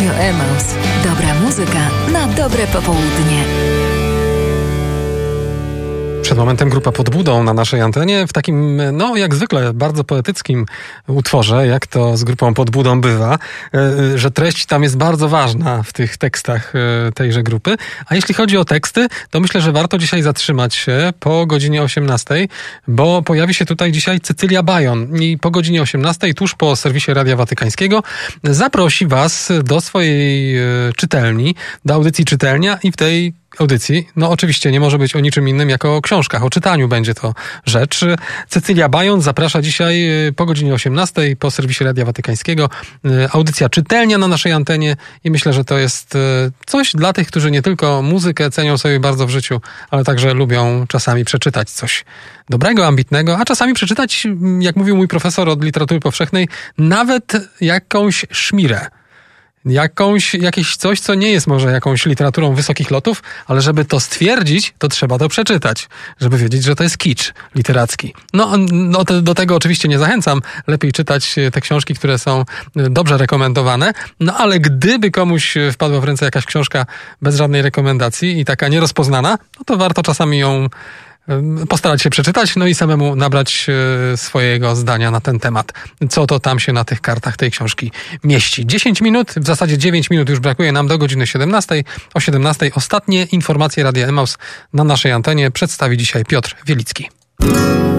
Radio Emaus. Dobra muzyka na dobre popołudnie. Przed momentem grupa Pod budą na naszej antenie w takim, jak zwykle, bardzo poetyckim utworze, jak to z grupą Pod budą bywa, że treść tam jest bardzo ważna w tych tekstach tejże grupy. A jeśli chodzi o teksty, to myślę, że warto dzisiaj zatrzymać się po godzinie 18, bo pojawi się tutaj dzisiaj Cecylia Bajon i po godzinie 18, tuż po serwisie Radia Watykańskiego, zaprosi was do swojej czytelni, do audycji Czytelnia i w tej audycji, oczywiście nie może być o niczym innym jak o książkach, o czytaniu będzie to rzecz. Cecylia Bajon zaprasza dzisiaj po godzinie 18 po serwisie Radia Watykańskiego. Audycja Czytelnia na naszej antenie i myślę, że to jest coś dla tych, którzy nie tylko muzykę cenią sobie bardzo w życiu, ale także lubią czasami przeczytać coś dobrego, ambitnego, a czasami przeczytać, jak mówił mój profesor od literatury powszechnej, nawet jakąś szmirę. Jakieś coś, co nie jest może jakąś literaturą wysokich lotów, ale żeby to stwierdzić, to trzeba to przeczytać, żeby wiedzieć, że to jest kicz literacki. Do tego oczywiście nie zachęcam. Lepiej czytać te książki, które są dobrze rekomendowane. Ale gdyby komuś wpadła w ręce jakaś książka bez żadnej rekomendacji i taka nierozpoznana, to warto czasami ją postarać się przeczytać, i samemu nabrać swojego zdania na ten temat. Co to tam się na tych kartach tej książki mieści. 10 minut, w zasadzie 9 minut już brakuje nam do godziny 17. O 17 ostatnie informacje Radia Emaus na naszej antenie przedstawi dzisiaj Piotr Wielicki.